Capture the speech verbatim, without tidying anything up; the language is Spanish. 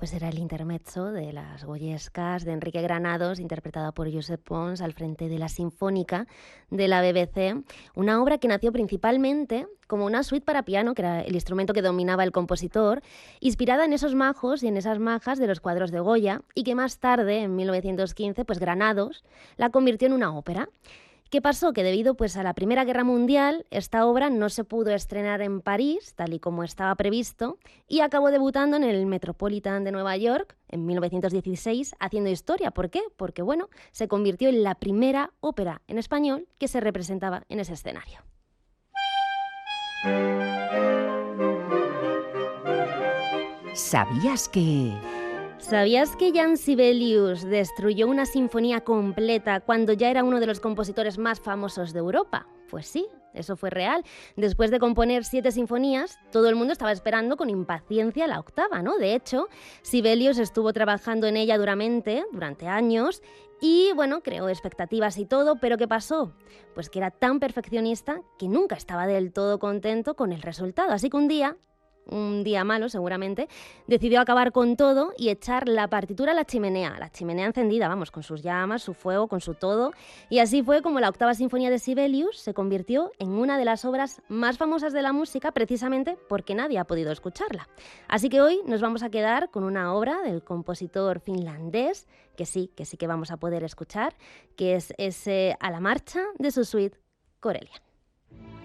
Pues era el intermezzo de Las Goyescas de Enrique Granados, interpretada por Josep Pons al frente de la Sinfónica de la B B C, una obra que nació principalmente como una suite para piano, que era el instrumento que dominaba el compositor, inspirada en esos majos y en esas majas de los cuadros de Goya, y que más tarde, en mil novecientos quince, pues Granados la convirtió en una ópera. ¿Qué pasó? Que debido pues, a la Primera Guerra Mundial, esta obra no se pudo estrenar en París, tal y como estaba previsto, y acabó debutando en el Metropolitan de Nueva York en mil novecientos dieciséis, haciendo historia. ¿Por qué? Porque, bueno, se convirtió en la primera ópera en español que se representaba en ese escenario. ¿Sabías que...? ¿Sabías que Jan Sibelius destruyó una sinfonía completa cuando ya era uno de los compositores más famosos de Europa? Pues sí, eso fue real. Después de componer siete sinfonías, todo el mundo estaba esperando con impaciencia la octava, ¿no? De hecho, Sibelius estuvo trabajando en ella duramente, durante años, y bueno, creó expectativas y todo, pero ¿qué pasó? Pues que era tan perfeccionista que nunca estaba del todo contento con el resultado. Así que un día... un día malo seguramente, decidió acabar con todo y echar la partitura a la chimenea, la chimenea encendida, vamos, con sus llamas, su fuego, con su todo, y así fue como la octava sinfonía de Sibelius se convirtió en una de las obras más famosas de la música, precisamente porque nadie ha podido escucharla. Así que hoy nos vamos a quedar con una obra del compositor finlandés, que sí, que sí que vamos a poder escuchar, que es ese A la marcha de su suite Corellian.